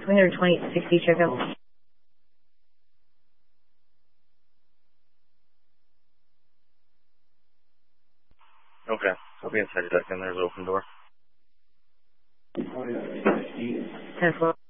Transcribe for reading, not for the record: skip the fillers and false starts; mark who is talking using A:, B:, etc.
A: 320 60 checkup.
B: Okay. I'll be inside a second. There's an open door.
A: 10-4.